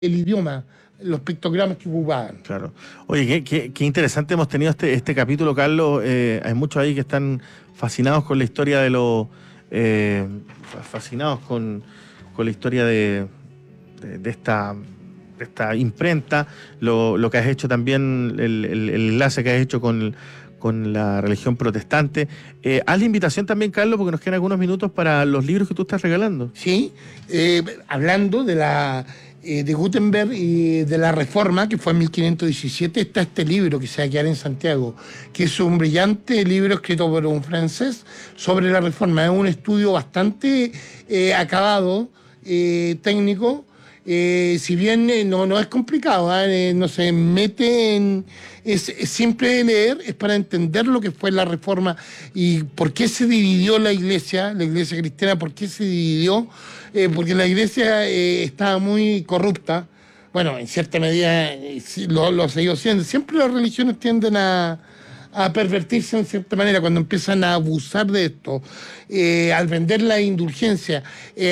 el idioma, los pictogramas que ocupaban. Claro. Oye, qué interesante hemos tenido este capítulo, Carlos. Hay muchos ahí que están fascinados con la historia de los... fascinados con la historia de esta imprenta, lo que has hecho también, el enlace que has hecho con la religión protestante. Haz la invitación también, Carlos, porque nos quedan algunos minutos para los libros que tú estás regalando. Sí, hablando de Gutenberg y de la Reforma, que fue en 1517, está este libro que se va a quedar en Santiago, que es un brillante libro escrito por un francés sobre la Reforma. Es un estudio bastante acabado, técnico. Si bien no es complicado, no se mete en... Es simple de leer, es para entender lo que fue la Reforma y por qué se dividió la iglesia cristiana, por qué se dividió, porque la iglesia estaba muy corrupta. Bueno, en cierta medida lo ha seguido siendo. Siempre las religiones tienden a pervertirse en cierta manera cuando empiezan a abusar de esto, al vender la indulgencia,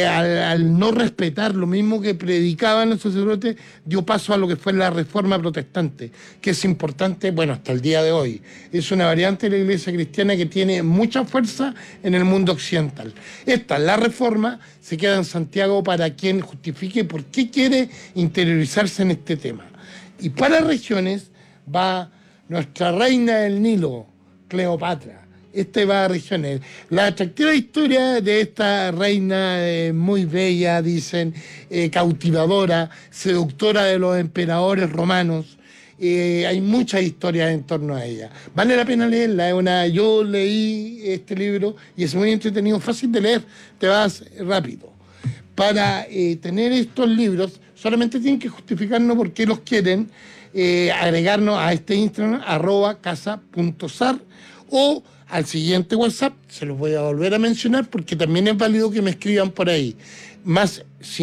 al no respetar lo mismo que predicaban los sacerdotes, dio paso a lo que fue la Reforma protestante, que es importante, bueno, hasta el día de hoy. Es una variante de la iglesia cristiana que tiene mucha fuerza en el mundo occidental. La Reforma, se queda en Santiago para quien justifique por qué quiere interiorizarse en este tema. Y para regiones va nuestra reina del Nilo, Cleopatra. Va a regiones. La atractiva historia de esta reina muy bella, dicen, cautivadora, seductora de los emperadores romanos. Hay muchas historias en torno a ella. Vale la pena leerla. Yo leí este libro y es muy entretenido, fácil de leer, te vas rápido. Para tener estos libros, solamente tienen que justificarnos por qué los quieren, agregarnos a este Instagram, @casa.sar, o al siguiente WhatsApp, se los voy a volver a mencionar porque también es válido que me escriban por ahí, más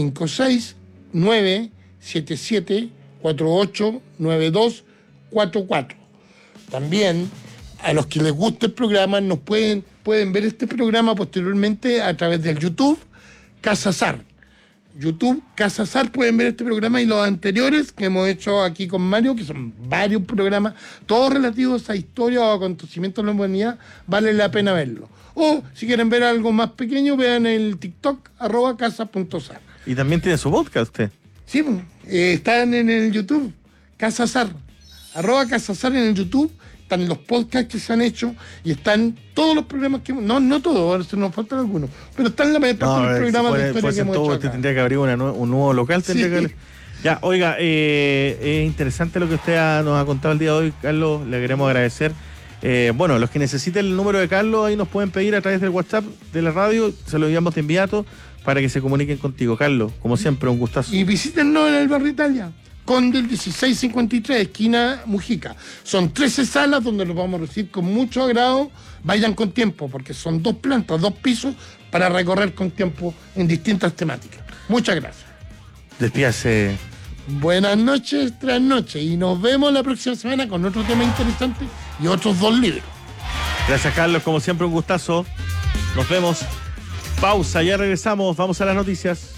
56977489244. También a los que les guste el programa pueden ver este programa posteriormente a través del YouTube Casa Sar. YouTube, Casa Sar, pueden ver este programa y los anteriores que hemos hecho aquí con Mario, que son varios programas, todos relativos a historia o acontecimientos de la humanidad, vale la pena verlo. O, si quieren ver algo más pequeño, vean el TikTok, @casa.sar. Y también tiene su podcast usted. Sí, están en el YouTube, Casa Sar, @Casa Sar en el YouTube. Están los podcasts que se han hecho y están todos los programas que... No todos, nos faltan algunos, pero están la mayor parte de los programas de historia que hemos hecho acá. Tendría que abrir un nuevo local. Sí. Ya, oiga, es interesante lo que usted nos ha contado el día de hoy, Carlos, le queremos agradecer. Bueno, los que necesiten el número de Carlos, ahí nos pueden pedir a través del WhatsApp de la radio, se lo enviamos de inmediato para que se comuniquen contigo. Carlos, como siempre, un gustazo. Y visítennos en el barrio Italia, Conde 1653, esquina Mujica. Son 13 salas donde los vamos a recibir con mucho agrado. Vayan con tiempo, porque son 2 plantas, 2 pisos, para recorrer con tiempo en distintas temáticas. Muchas gracias. Despídase. Buenas noches, tras noches, y nos vemos la próxima semana con otro tema interesante y otros 2 libros. Gracias, Carlos, como siempre, un gustazo. Nos vemos. Pausa, ya regresamos, vamos a las noticias.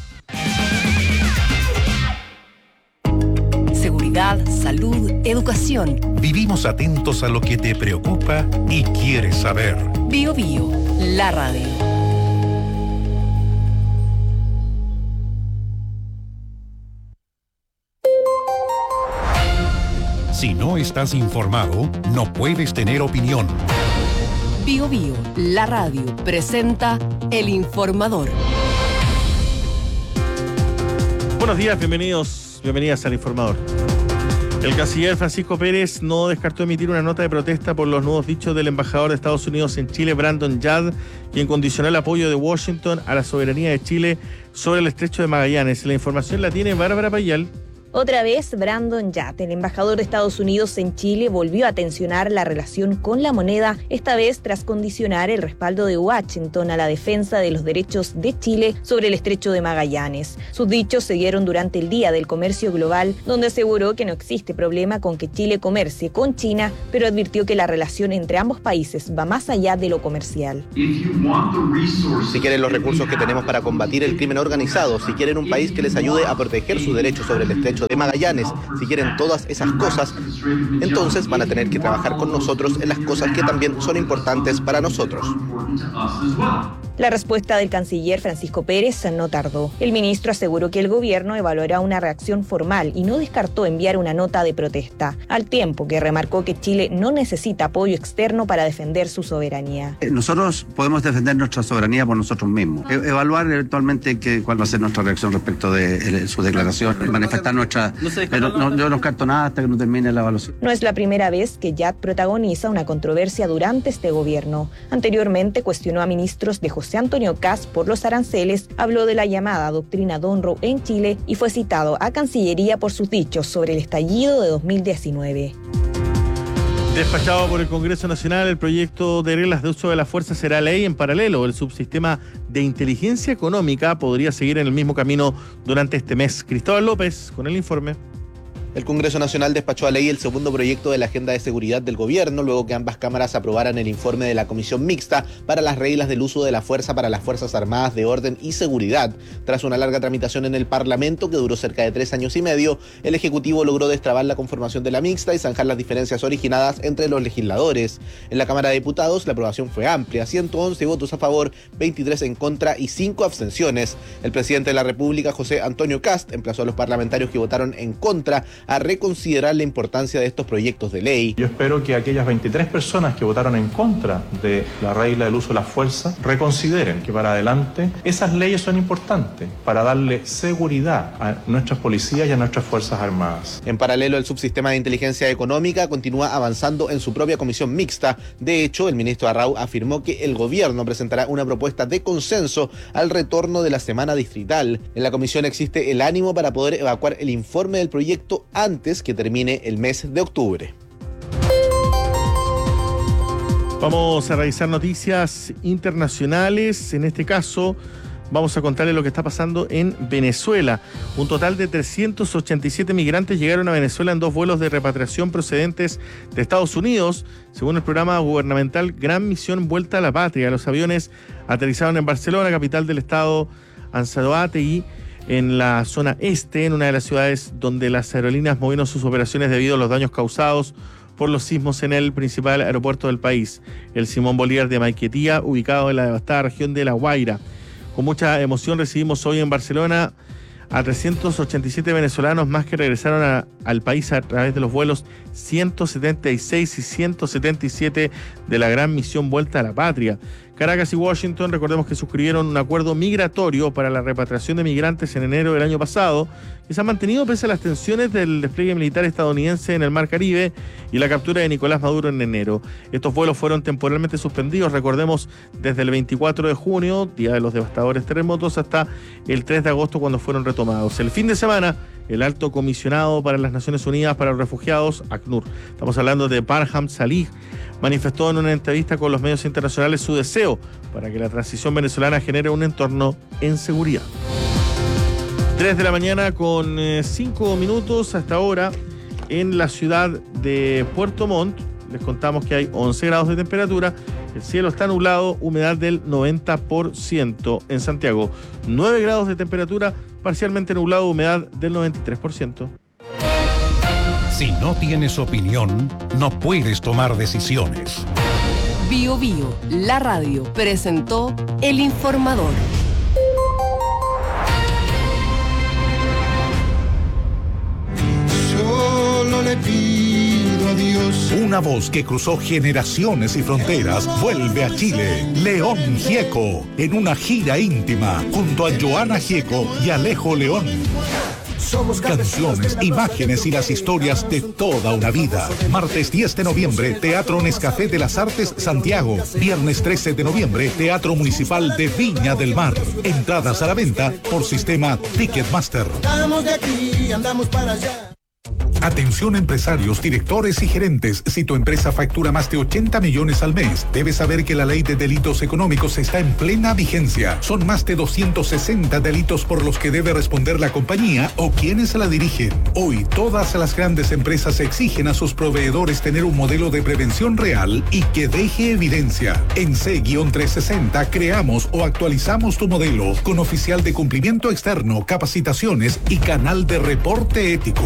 Salud, educación. Vivimos atentos a lo que te preocupa y quieres saber. Bio Bio, la radio. Si no estás informado, no puedes tener opinión. Bio Bio, la radio, presenta El Informador. Buenos días, bienvenidas al Informador. El canciller Francisco Pérez no descartó emitir una nota de protesta por los nuevos dichos del embajador de Estados Unidos en Chile, Brandon Yard, quien condicionó el apoyo de Washington a la soberanía de Chile sobre el estrecho de Magallanes. La información la tiene Bárbara Payal. Otra vez, Brandon Yatt, el embajador de Estados Unidos en Chile, volvió a tensionar la relación con la moneda, esta vez tras condicionar el respaldo de Washington a la defensa de los derechos de Chile sobre el estrecho de Magallanes. Sus dichos se dieron durante el Día del Comercio Global, donde aseguró que no existe problema con que Chile comercie con China, pero advirtió que la relación entre ambos países va más allá de lo comercial. Si quieren los recursos que tenemos para combatir el crimen organizado, si quieren un país que les ayude a proteger sus derechos sobre el estrecho de Magallanes, si quieren todas esas cosas, entonces van a tener que trabajar con nosotros en las cosas que también son importantes para nosotros. La respuesta del canciller Francisco Pérez no tardó. El ministro aseguró que el gobierno evaluará una reacción formal y no descartó enviar una nota de protesta, al tiempo que remarcó que Chile no necesita apoyo externo para defender su soberanía. Nosotros podemos defender nuestra soberanía por nosotros mismos. Evaluar eventualmente cuál va a ser nuestra reacción respecto de su declaración, manifestar nuestra... Pero yo no descarto nada hasta que no termine la evaluación. No es la primera vez que Yatt protagoniza una controversia durante este gobierno. Anteriormente cuestionó a ministros de José Antonio Kast por los aranceles, habló de la llamada doctrina Donroe en Chile y fue citado a Cancillería por sus dichos sobre el estallido de 2019. Despachado por el Congreso Nacional, el proyecto de reglas de uso de la fuerza será ley. En paralelo, el subsistema de inteligencia económica podría seguir en el mismo camino durante este mes. Cristóbal López con el informe. El Congreso Nacional despachó a ley el segundo proyecto de la Agenda de Seguridad del Gobierno, luego que ambas cámaras aprobaran el informe de la Comisión Mixta para las reglas del uso de la fuerza para las Fuerzas Armadas de Orden y Seguridad. Tras una larga tramitación en el Parlamento, que duró cerca de 3 años y medio, el Ejecutivo logró destrabar la conformación de la Mixta y zanjar las diferencias originadas entre los legisladores. En la Cámara de Diputados, la aprobación fue amplia, 111 votos a favor, 23 en contra y 5 abstenciones. El presidente de la República, José Antonio Kast, emplazó a los parlamentarios que votaron en contra a reconsiderar la importancia de estos proyectos de ley. Yo espero que aquellas 23 personas que votaron en contra de la regla del uso de la fuerza reconsideren que para adelante esas leyes son importantes para darle seguridad a nuestras policías y a nuestras Fuerzas Armadas. En paralelo, el subsistema de inteligencia económica continúa avanzando en su propia comisión mixta. De hecho, el ministro Arrau afirmó que el gobierno presentará una propuesta de consenso al retorno de la semana distrital. En la comisión existe el ánimo para poder evacuar el informe del proyecto antes que termine el mes de octubre. Vamos a revisar noticias internacionales. En este caso, vamos a contarles lo que está pasando en Venezuela. Un total de 387 migrantes llegaron a Venezuela en 2 vuelos de repatriación procedentes de Estados Unidos, según el programa gubernamental Gran Misión Vuelta a la Patria. Los aviones aterrizaron en Barcelona, capital del estado Anzoátegui, en la zona este, en una de las ciudades donde las aerolíneas movieron sus operaciones debido a los daños causados por los sismos en el principal aeropuerto del país, el Simón Bolívar de Maiquetía, ubicado en la devastada región de La Guaira. Con mucha emoción recibimos hoy en Barcelona a 387 venezolanos más que regresaron al país a través de los vuelos 176 y 177 de la Gran Misión Vuelta a la Patria. Caracas y Washington, recordemos que suscribieron un acuerdo migratorio para la repatriación de migrantes en enero del año pasado, que se ha mantenido pese a las tensiones del despliegue militar estadounidense en el Mar Caribe y la captura de Nicolás Maduro en enero. Estos vuelos fueron temporalmente suspendidos, recordemos, desde el 24 de junio, día de los devastadores terremotos, hasta el 3 de agosto cuando fueron retomados. El fin de semana, el alto comisionado para las Naciones Unidas para los Refugiados, ACNUR, estamos hablando de Barham Salih, manifestó en una entrevista con los medios internacionales su deseo para que la transición venezolana genere un entorno en seguridad. 3 de la mañana con 5 minutos hasta ahora en la ciudad de Puerto Montt. Les contamos que hay 11 grados de temperatura, el cielo está nublado, humedad del 90%. En Santiago, 9 grados de temperatura, parcialmente nublado, humedad del 93%. Si no tienes opinión, no puedes tomar decisiones. Bio Bio, la radio, presentó El Informador. Solo le pido a Dios. Una voz que cruzó generaciones y fronteras vuelve a Chile. León Gieco, en una gira íntima junto a Joana Gieco y Alejo León. Canciones, imágenes y las historias de toda una vida. Martes 10 de noviembre, Teatro Nescafé de las Artes, Santiago. Viernes 13 de noviembre, Teatro Municipal de Viña del Mar. Entradas a la venta por sistema Ticketmaster. Estamos de aquí, andamos para allá. Atención empresarios, directores y gerentes. Si tu empresa factura más de 80 millones al mes, debes saber que la ley de delitos económicos está en plena vigencia. Son más de 260 delitos por los que debe responder la compañía o quienes la dirigen. Hoy, todas las grandes empresas exigen a sus proveedores tener un modelo de prevención real y que deje evidencia. En C-360 creamos o actualizamos tu modelo con oficial de cumplimiento externo, capacitaciones y canal de reporte ético.